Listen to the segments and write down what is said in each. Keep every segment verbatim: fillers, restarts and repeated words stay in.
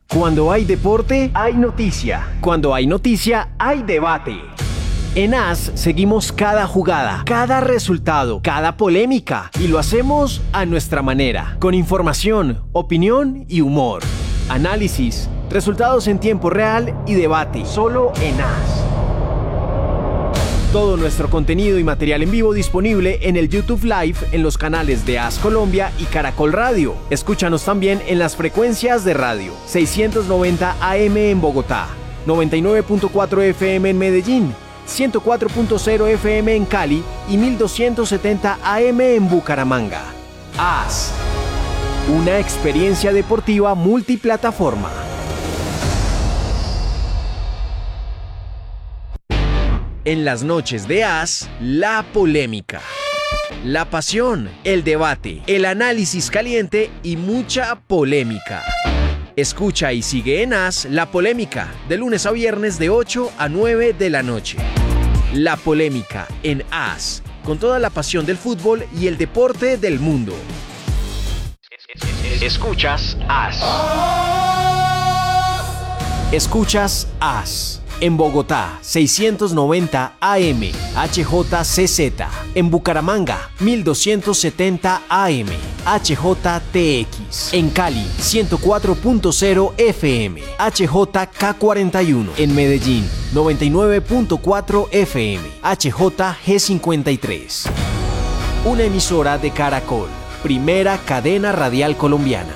Cuando hay deporte, hay noticia. Cuando hay noticia, hay debate. En A S seguimos cada jugada, cada resultado, cada polémica y lo hacemos a nuestra manera, con información, opinión y humor. Análisis, resultados en tiempo real y debate, solo en A S. Todo nuestro contenido y material en vivo disponible en el YouTube Live en los canales de A S Colombia y Caracol Radio. Escúchanos también en las frecuencias de radio seiscientos noventa A M en Bogotá, noventa y nueve punto cuatro F M en Medellín, ciento cuatro punto cero F M en Cali y mil doscientos setenta A M en Bucaramanga. A S, una experiencia deportiva multiplataforma. En las noches de A S, la polémica, la pasión, el debate, el análisis caliente y mucha polémica. Escucha y sigue en A S La Polémica, de lunes a viernes de ocho a nueve de la noche. La Polémica en A S, con toda la pasión del fútbol y el deporte del mundo. Escuchas A S. Escuchas A S. En Bogotá, seiscientos noventa A M, H J C Z. En Bucaramanga, mil doscientos setenta A M, H J T X. En Cali, ciento cuatro punto cero F M, H J K cuarenta y uno. En Medellín, noventa y nueve punto cuatro F M, H J G cincuenta y tres. Una emisora de Caracol, primera cadena radial colombiana.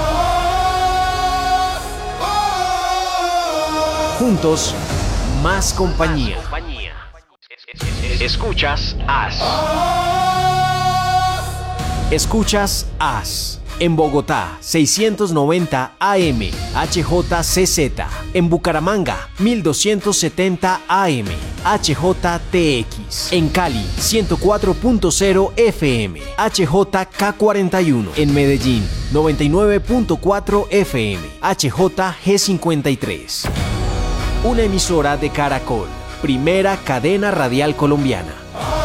Juntos, más compañía. Escuchas A S. Escuchas A S. En Bogotá, seiscientos noventa A M, H J C Z. En Bucaramanga, mil doscientos setenta A M, H J T X. En Cali, ciento cuatro punto cero F M, H J K cuarenta y uno. En Medellín, noventa y nueve punto cuatro F M, H J G cincuenta y tres. Una emisora de Caracol, primera cadena radial colombiana.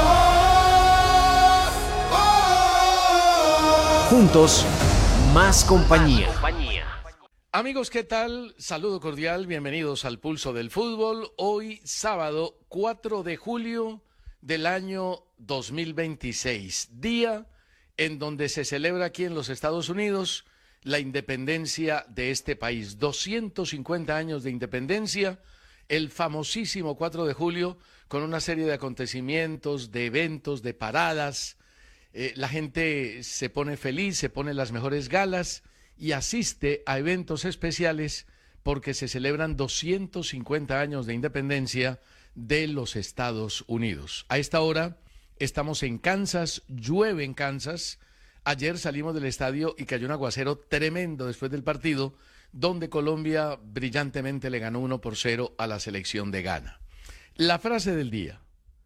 Juntos, más compañía. Amigos, ¿qué tal? Saludo cordial, bienvenidos al Pulso del Fútbol. Hoy, sábado cuatro de julio del año dos mil veintiséis, día en donde se celebra aquí en los Estados Unidos la independencia de este país. doscientos cincuenta años de independencia, el famosísimo cuatro de julio, con una serie de acontecimientos, de eventos, de paradas. Eh, la gente se pone feliz, se pone las mejores galas y asiste a eventos especiales porque se celebran doscientos cincuenta años de independencia de los Estados Unidos. A esta hora estamos en Kansas, llueve en Kansas. Ayer salimos del estadio y cayó un aguacero tremendo después del partido, donde Colombia brillantemente le ganó uno por cero a la selección de Ghana. La frase del día: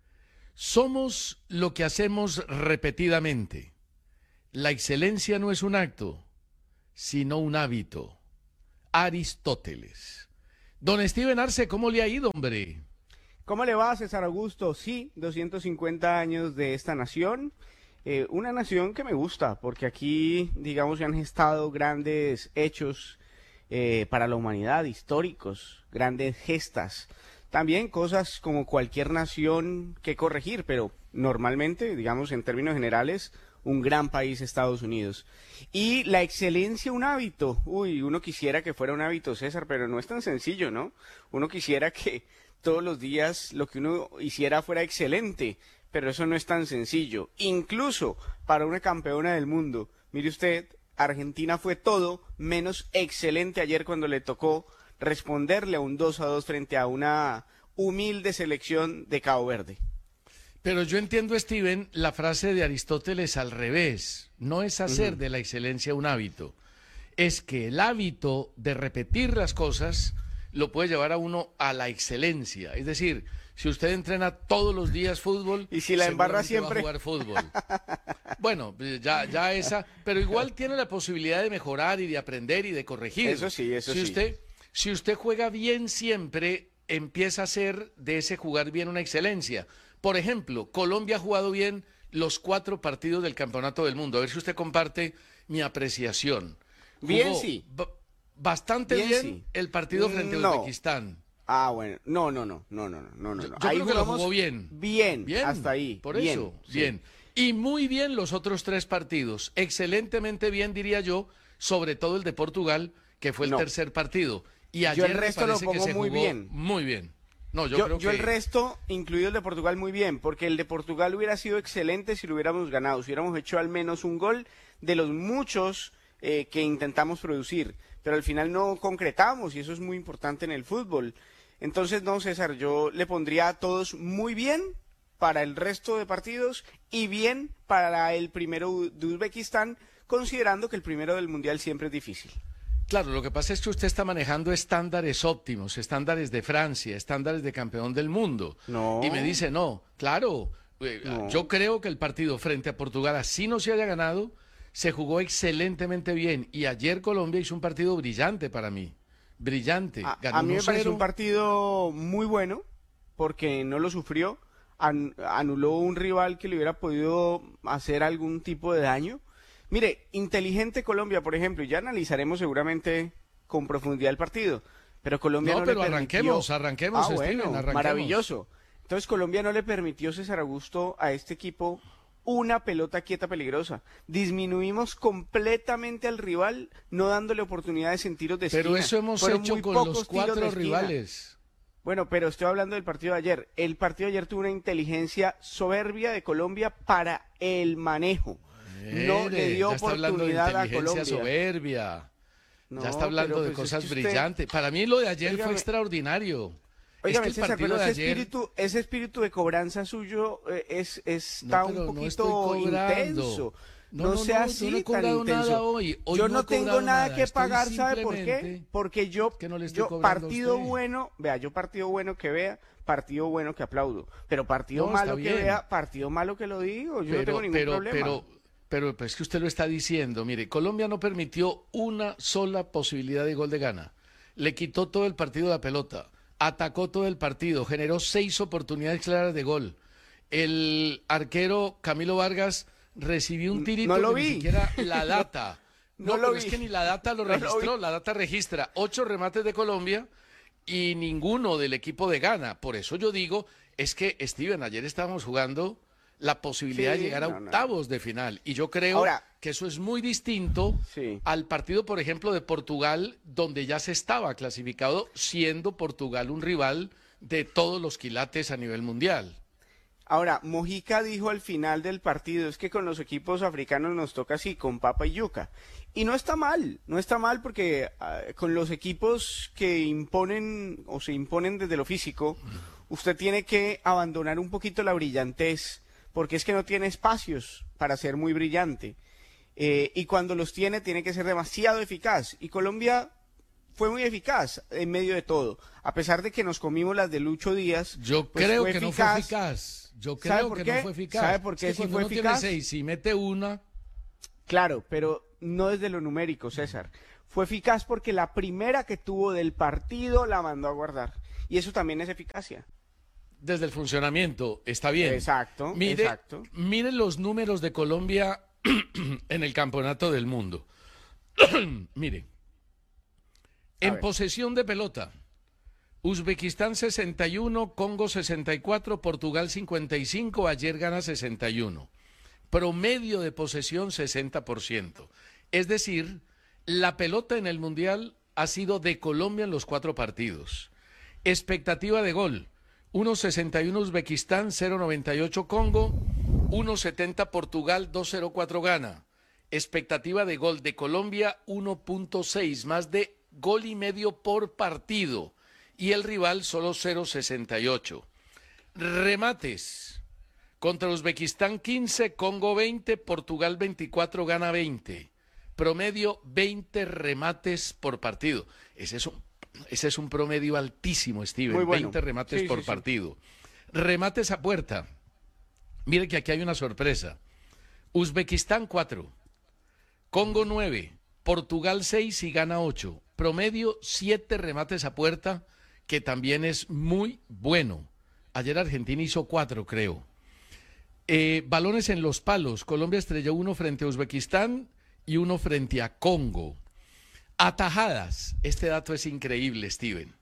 somos lo que hacemos repetidamente. La excelencia no es un acto, sino un hábito. Aristóteles. Don Steven Arce, ¿cómo le ha ido, hombre? ¿Cómo le va, César Augusto? Sí, doscientos cincuenta años de esta nación. Eh, una nación que me gusta, porque aquí, digamos, se han gestado grandes hechos eh, para la humanidad, históricos, grandes gestas. También cosas como cualquier nación que corregir, pero normalmente, digamos, en términos generales, un gran país, Estados Unidos. Y la excelencia, un hábito. Uy, uno quisiera que fuera un hábito, César, pero no es tan sencillo, ¿no? Uno quisiera que todos los días lo que uno hiciera fuera excelente, pero eso no es tan sencillo. Incluso para una campeona del mundo. Mire usted, Argentina fue todo menos excelente ayer cuando le tocó responderle a un dos a dos frente a una humilde selección de Cabo Verde. Pero yo entiendo, Steven, la frase de Aristóteles al revés. No es hacer uh-huh. de la excelencia un hábito. Es que el hábito de repetir las cosas lo puede llevar a uno a la excelencia. Es decir, si usted entrena todos los días fútbol, y si la embarra siempre, va a jugar fútbol. Bueno, ya, ya esa, pero igual tiene la posibilidad de mejorar y de aprender y de corregir. Eso sí, eso si sí. Usted, si usted juega bien siempre, empieza a hacer de ese jugar bien una excelencia. Por ejemplo, Colombia ha jugado bien los cuatro partidos del Campeonato del Mundo. A ver si usted comparte mi apreciación. Bien, Jugó sí. bastante bien, bien sí. el partido frente a No. Uzbekistán. Ah, bueno, no, no, no, no, no, no, no. Yo, no. yo Ahí creo que lo jugamos jugó bien. Bien, Bien, hasta ahí. Por bien, eso, sí. bien. Y muy bien los otros tres partidos. Excelentemente bien, diría yo, sobre todo el de Portugal, que fue el No. tercer partido. Y Yo ayer el me resto lo parece que pongo se muy jugó bien. muy bien. No, yo, Yo, creo yo que el resto, incluido el de Portugal, muy bien, porque el de Portugal hubiera sido excelente si lo hubiéramos ganado, si hubiéramos hecho al menos un gol de los muchos eh, que intentamos producir, pero al final no concretamos y eso es muy importante en el fútbol. Entonces, no, César, yo le pondría a todos muy bien para el resto de partidos y bien para el primero de Uzbekistán, considerando que el primero del Mundial siempre es difícil. Claro, lo que pasa es que usted está manejando estándares óptimos, estándares de Francia, estándares de campeón del mundo. No. Y me dice, no, claro, eh, No. yo creo que el partido frente a Portugal, así no se haya ganado, se jugó excelentemente bien. Y ayer Colombia hizo un partido brillante para mí. Brillante. A, Ganó a mí me pareció uno cero. un partido muy bueno porque no lo sufrió, an- anuló un rival que le hubiera podido hacer algún tipo de daño. Mire, inteligente Colombia, por ejemplo, y ya analizaremos seguramente con profundidad el partido, pero Colombia No, no, pero le permitió... arranquemos, arranquemos, Ah, Steven, bueno, arranquemos. maravilloso. Entonces Colombia no le permitió, César Augusto, a este equipo una pelota quieta peligrosa. Disminuimos completamente al rival, no dándole oportunidades en tiros de esquina. Pero eso hemos Fueron hecho muy con pocos los tiros de cuatro esquina. rivales. Bueno, pero estoy hablando del partido de ayer. El partido de ayer tuvo una inteligencia soberbia de Colombia para el manejo. No le Mire, dio ya está hablando de oportunidad a inteligencia Colombia. soberbia. No, ya está hablando pero de pues es cosas que usted- brillantes. Para mí lo de ayer fue Óigame- extraordinario. Óigame, es que el César, partido pero de ese ayer... espíritu, ese espíritu de cobranza suyo eh, es, está No, pero un no estoy poquito cobrando. intenso. No, No, no, sea no, así yo no he tan cobrado intenso. nada hoy. Hoy yo no no, he tengo cobrado nada nada. que Estoy pagar, ¿sabe por qué? simplemente- Porque yo, que no le estoy yo cobrando a partido usted. bueno, vea, yo partido bueno que vea, partido bueno que aplaudo, pero partido No, está malo que bien. vea, partido malo que lo digo, yo no tengo ningún pero, problema. Pero, pero, pues es que usted lo está diciendo. Mire, Colombia no permitió una sola posibilidad de gol de gana. Le quitó todo el partido de la pelota, atacó todo el partido, generó seis oportunidades claras de gol. El arquero Camilo Vargas recibió un tirito no lo que vi. ni siquiera la data. No no, lo pero vi. es que ni la data lo No lo registró. vi. La data registra ocho remates de Colombia y ninguno del equipo de Ghana. Por eso yo digo, es que, Steven, ayer estábamos jugando la posibilidad Sí, de llegar a no, no. octavos de final. Y yo creo Ahora- que eso es muy distinto Sí. al partido, por ejemplo, de Portugal, donde ya se estaba clasificado, siendo Portugal un rival de todos los quilates a nivel mundial. Ahora, Mojica dijo al final del partido, es que con los equipos africanos nos toca así, con papa y yuca. Y no está mal, no está mal porque ah, con los equipos que imponen o se imponen desde lo físico, usted tiene que abandonar un poquito la brillantez, porque es que no tiene espacios para ser muy brillante. Eh, y cuando los tiene, tiene que ser demasiado eficaz. Y Colombia fue muy eficaz en medio de todo. A pesar de que nos comimos las de Lucho Díaz. Yo pues creo fue que no fue eficaz. Yo ¿Sabe creo por que qué? no fue eficaz. ¿Sabe por Es qué que sí cuando fue uno tiene eficaz? seis y mete una, Claro, pero no desde lo numérico, César. Fue eficaz porque la primera que tuvo del partido la mandó a guardar. Y eso también es eficacia. desde el funcionamiento, está bien. Exacto, Mire, exacto. mire los números de Colombia en el campeonato del mundo. Mire, A en ver. posesión de pelota, Uzbekistán sesenta y uno, Congo sesenta y cuatro, Portugal cincuenta y cinco, ayer gana sesenta y uno. Promedio de posesión sesenta por ciento. Es decir, la pelota en el Mundial ha sido de Colombia en los cuatro partidos. Expectativa de gol, uno sesenta y uno Uzbekistán, cero noventa y ocho Congo, uno setenta Portugal, dos cero cuatro Ghana. Expectativa de gol de Colombia, uno punto seis, más de gol y medio por partido. Y el rival solo cero sesenta y ocho. Remates. Contra Uzbekistán quince, Congo veinte, Portugal veinticuatro, Ghana veinte. Promedio veinte remates por partido. Ese es un, ese es un promedio altísimo, Steven. Muy bueno. veinte remates Sí, por sí, sí. partido. Remates a puerta. Mire que aquí hay una sorpresa. Uzbekistán cuatro, Congo nueve, Portugal seis y Ghana ocho. Promedio siete remates a puerta, que también es muy bueno. Ayer Argentina hizo cuatro, creo. Eh, balones en los palos. Colombia estrelló uno frente a Uzbekistán y uno frente a Congo. Atajadas. Este dato es increíble, Steven.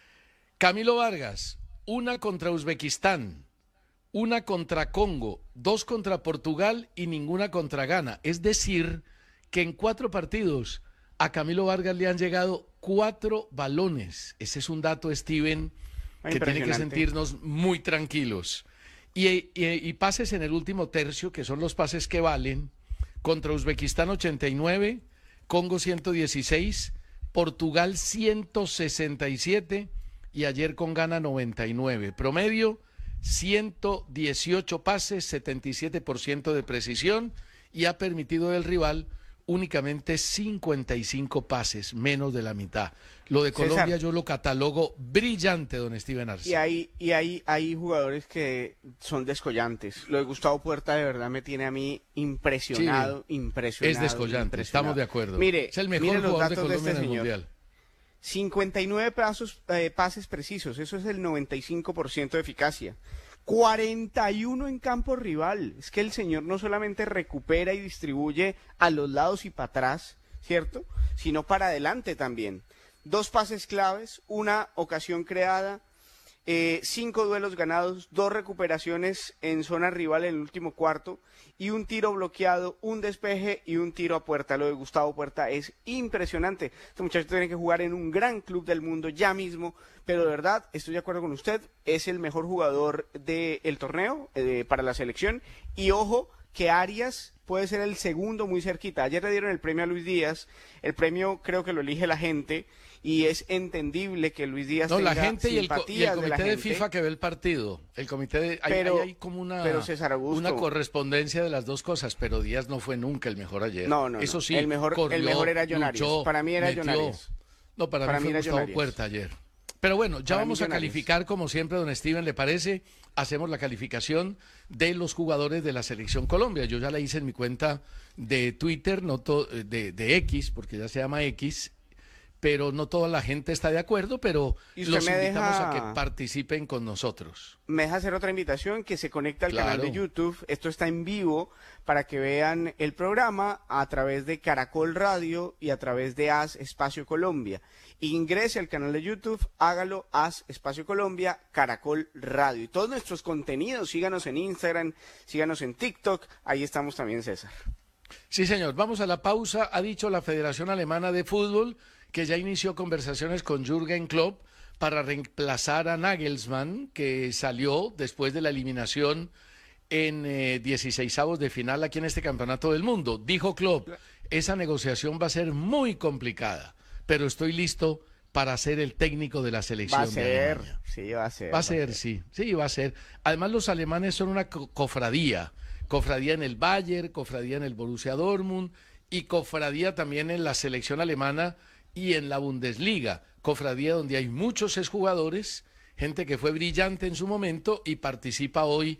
Camilo Vargas, una contra Uzbekistán, una contra Congo, dos contra Portugal y ninguna contra Ghana. Es decir, que en cuatro partidos a Camilo Vargas le han llegado cuatro balones. Ese es un dato, Steven, que tiene que sentirnos muy tranquilos. Y, y, y pases en el último tercio, que son los pases que valen, contra Uzbekistán ochenta y nueve, Congo ciento dieciséis, Portugal ciento sesenta y siete y ayer con Ghana noventa y nueve. Promedio ciento dieciocho pases, setenta y siete por ciento de precisión, y ha permitido del rival únicamente cincuenta y cinco pases, menos de la mitad. Lo de Colombia César, yo lo catalogo brillante, don Steven Arce. Y hay, y hay, hay jugadores que son descollantes. Lo de Gustavo Puerta de verdad me tiene a mí impresionado, sí, impresionado. Es descollante, estamos de acuerdo. Mire, es el mejor jugador de Colombia de este en el señor. Mundial. cincuenta y nueve pasos, eh, pases precisos, eso es el noventa y cinco por ciento de eficacia. cuarenta y uno en campo rival. Es que el señor no solamente recupera y distribuye a los lados y para atrás, ¿cierto? Sino para adelante también. Dos pases claves, una ocasión creada, eh, cinco duelos ganados, dos recuperaciones en zona rival en el último cuarto y un tiro bloqueado, un despeje y un tiro a puerta. Lo de Gustavo Puerta es impresionante. Este muchacho tiene que jugar en un gran club del mundo ya mismo, pero de verdad, estoy de acuerdo con usted, es el mejor jugador del torneo eh, para la selección. Y ojo, que Arias puede ser el segundo muy cerquita. Ayer le dieron el premio a Luis Díaz, el premio creo que lo elige la gente, y es entendible que Luis Díaz no, tenga la gente y el, co y el comité de, de FIFA que ve el partido. El comité de, hay, pero, hay, hay como una, pero César Augusto, una correspondencia de las dos cosas, pero Díaz no fue nunca el mejor ayer. No, no, Eso no. sí, el mejor, corrió, el mejor era John Arias. luchó, Para mí era metió. John Arias. No, para, para mí fue mí Gustavo era Puerta ayer. Pero bueno, ya para vamos a calificar, Arias. como siempre, don Steven, ¿le parece? Hacemos la calificación de los jugadores de la Selección Colombia. Yo ya la hice en mi cuenta de Twitter, no de, de X, porque ya se llama X, pero no toda la gente está de acuerdo, pero los invitamos deja, a que participen con nosotros. Me deja hacer otra invitación, que se conecte al claro. canal de YouTube. Esto está en vivo para que vean el programa a través de Caracol Radio y a través de As Espacio Colombia. Ingrese al canal de YouTube, hágalo, As Espacio Colombia, Caracol Radio. Y todos nuestros contenidos, síganos en Instagram, síganos en TikTok, ahí estamos también, César. Sí, señor, vamos a la pausa. Ha dicho la Federación Alemana de Fútbol que ya inició conversaciones con Jürgen Klopp para reemplazar a Nagelsmann, que salió después de la eliminación en eh, dieciseisavos de final aquí en este Campeonato del Mundo. Dijo Klopp, esa negociación va a ser muy complicada, pero estoy listo para ser el técnico de la selección. Va a ser, de sí, va a ser. Va a ser, sí, sí, va a ser. Además, los alemanes son una co cofradía, cofradía en el Bayern, cofradía en el Borussia Dortmund y cofradía también en la selección alemana y en la Bundesliga, cofradía donde hay muchos exjugadores, gente que fue brillante en su momento y participa hoy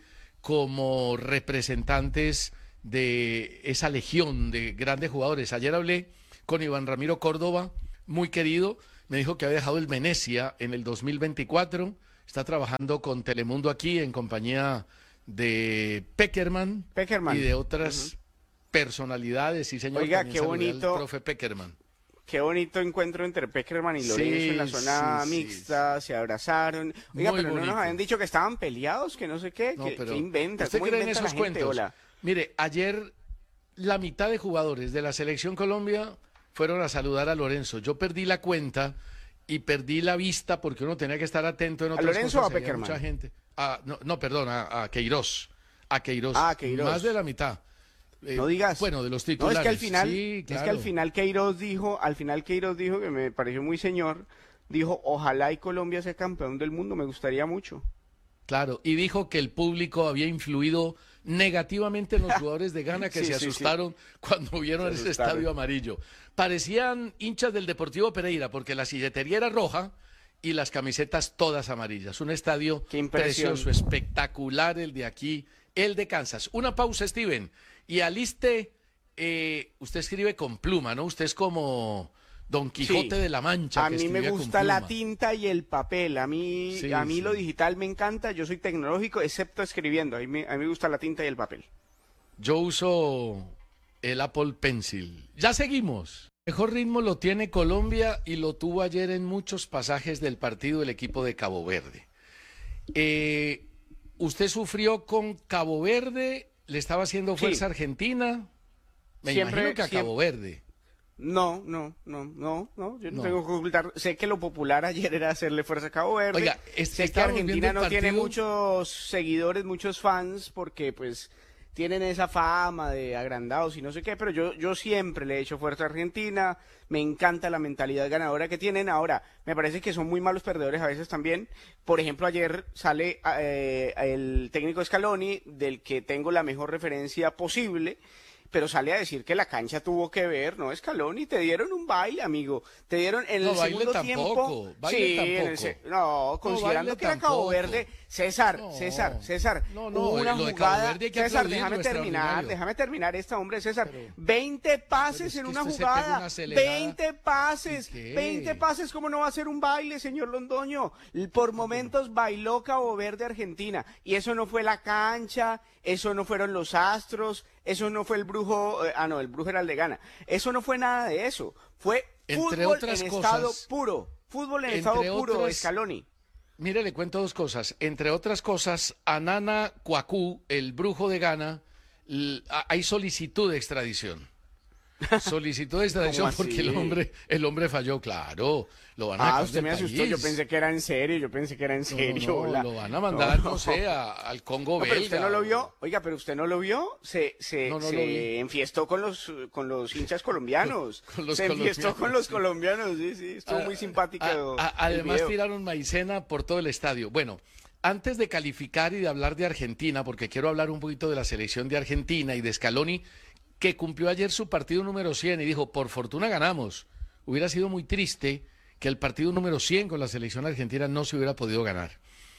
como representantes de esa legión de grandes jugadores. Ayer hablé con Iván Ramiro Córdoba, muy querido, me dijo que había dejado el Venecia en el dos mil veinticuatro, está trabajando con Telemundo aquí en compañía de Peckerman, Peckerman. y de otras uh-huh. personalidades. Sí, señor. Oiga, qué bonito. El profe Peckerman. Qué bonito encuentro entre Peckerman y Lorenzo sí, en la zona sí, mixta, sí, se abrazaron. Oiga, Muy pero bonito. No nos habían dicho que estaban peleados, que no sé qué, no, que, que inventa. ¿Usted cree en esos cuentos? Hola. Mire, ayer la mitad de jugadores de la Selección Colombia fueron a saludar a Lorenzo. Yo perdí la cuenta y perdí la vista porque uno tenía que estar atento en otras cosas. ¿A Lorenzo cosas, o a Peckerman? Mucha gente. Ah, no, no, perdón, a, a Queiroz. A Queiroz. Ah, Queiroz. Más de la mitad. Eh, no digas. Bueno, de los titulares. No, es que al final, sí, claro. es que al final Queiroz dijo, al final Queiroz dijo, que me pareció muy señor, dijo, ojalá y Colombia sea campeón del mundo, me gustaría mucho. Claro, y dijo que el público había influido negativamente en los jugadores de Ghana que sí, se asustaron sí, sí. cuando vieron ese estadio amarillo. Parecían hinchas del Deportivo Pereira, porque la silletería era roja y las camisetas todas amarillas. Un estadio precioso, espectacular el de aquí, el de Kansas. Una pausa, Steven. Y aliste, eh, usted escribe con pluma, ¿no? Usted es como Don Quijote sí. de la Mancha. A que mí me gusta la tinta y el papel. A mí, sí, a mí sí. lo digital me encanta. Yo soy tecnológico, excepto escribiendo. A mí, a mí me gusta la tinta y el papel. Yo uso el Apple Pencil. Ya seguimos. mejor ritmo lo tiene Colombia y lo tuvo ayer en muchos pasajes del partido el equipo de Cabo Verde. Eh, ¿Usted sufrió con Cabo Verde? ¿Le estaba haciendo fuerza Sí. Argentina? Me Siempre- imagino que a siempre- Cabo Verde. No, no, no, no, no, yo no, No. tengo que ocultar. Sé que lo popular ayer era hacerle fuerza a Cabo Verde. Oiga, es- sé que estábamos viendo Argentina el no tiene partido. muchos seguidores, muchos fans, porque pues tienen esa fama de agrandados y no sé qué, pero yo, yo siempre le he hecho fuerza a Argentina, me encanta la mentalidad ganadora que tienen. Ahora, me parece que son muy malos perdedores a veces también. Por ejemplo, ayer sale eh, el técnico Scaloni, del que tengo la mejor referencia posible, pero sale a decir que la cancha tuvo que ver, ¿no? Scaloni, te dieron un baile, amigo. Te dieron en No, el baile segundo tampoco, tiempo. baile sí, en el tampoco. se- no, considerando baile que era Cabo tampoco. Verde. César, No. César, César. No, no, hubo una lo de Cabo jugada. Verde hay que César, aplaudirlo, déjame terminar, extraordinario. déjame terminar esta, hombre, César. Pero- veinte pases pero es en que una usted se pega jugada. una acelerada. veinte pases. ¿Y qué? veinte pases, ¿cómo no va a ser un baile, señor Londoño? Por momentos bailó Cabo Verde Argentina. Y eso no fue la cancha, eso no fueron los astros, eso no fue el brujo, eh, ah no, el brujo era el de Ghana. Eso no fue nada de eso. Fue Entre fútbol otras en cosas- estado puro. Fútbol en entre estado puro, otras- Scaloni. Mire, le cuento dos cosas. Entre otras cosas, a Nana Cuacú, el brujo de Ghana, l- a- hay solicitud de extradición. Solicitud de extradición ¿Cómo porque el así? hombre, el hombre falló, claro. Lo van a Ah, sacar usted del me asustó, país. yo pensé que era en serio, yo pensé que era en No, serio. no, hola. lo van a mandar, no, No. sé, a- al Congo No, belga. pero usted no lo vio, oiga, pero usted no lo vio, se, se, No, no lo se vi. enfiestó con los, con los hinchas colombianos, Con- con los se enfiestó colombianos, con los sí. colombianos, sí, sí, estuvo muy simpático. A- a- el además video. tiraron maicena por todo el estadio. Bueno, antes de calificar y de hablar de Argentina, porque quiero hablar un poquito de la selección de Argentina y de Scaloni, que cumplió ayer su partido número cien y dijo, por fortuna ganamos. Hubiera sido muy triste que el partido número cien con la selección argentina no se hubiera podido ganar.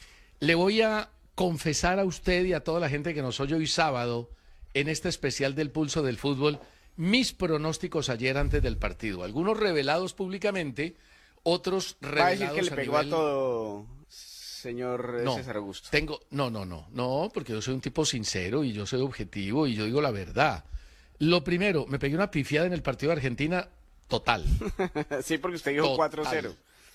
Le voy a confesar a usted y a toda la gente que nos oye hoy sábado en este especial del Pulso del Fútbol mis pronósticos ayer antes del partido. Algunos revelados públicamente, otros Va a revelados decir que le a pegó nivel- a todo, señor eh, No, César Augusto. tengo, no, no, no, no, porque yo soy un tipo sincero y yo soy objetivo y yo digo la verdad. Lo primero, me pegué una pifiada en el partido de Argentina total. Sí, porque usted dijo Total. cuatro cero.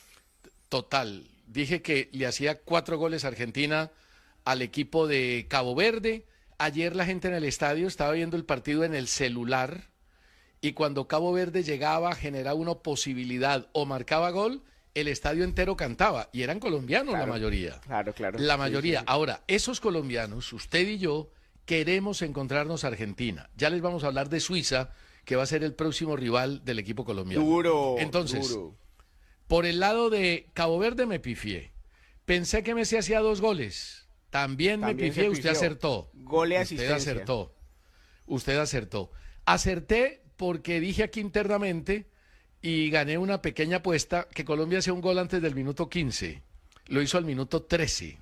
Total. Dije que le hacía cuatro goles a Argentina al equipo de Cabo Verde. Ayer la gente en el estadio estaba viendo el partido en el celular y cuando Cabo Verde llegaba, generaba una posibilidad o marcaba gol, el estadio entero cantaba y eran colombianos la Claro, mayoría. Claro, claro. La Sí, mayoría. sí, sí. Ahora, esos colombianos, usted y yo, queremos encontrarnos a Argentina. Ya les vamos a hablar de Suiza, que va a ser el próximo rival del equipo colombiano. Duro, Entonces, duro. por el lado de Cabo Verde me pifié. Pensé que Messi hacía dos goles. También, me También pifié, se usted pifió. acertó. Gol y Usted asistencia. acertó. Usted acertó. Acerté porque dije aquí internamente y gané una pequeña apuesta que Colombia hacía un gol antes del minuto quince. Lo hizo al minuto trece.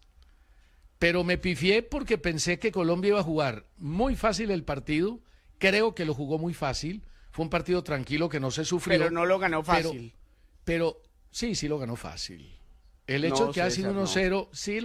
Pero me pifié porque pensé que Colombia iba a jugar muy fácil el partido. Creo que lo jugó muy fácil. Fue un partido tranquilo que no se sufrió. Pero no lo ganó Pero- fácil. Pero sí, sí lo ganó fácil. El hecho No, de que ha sido César, no. uno cero, sí